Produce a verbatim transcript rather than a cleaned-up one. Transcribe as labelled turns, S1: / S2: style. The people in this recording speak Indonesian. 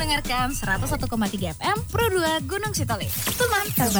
S1: mendengarkan seratus satu koma tiga F M Pro dua Gunung Sitoli. Teman, kabar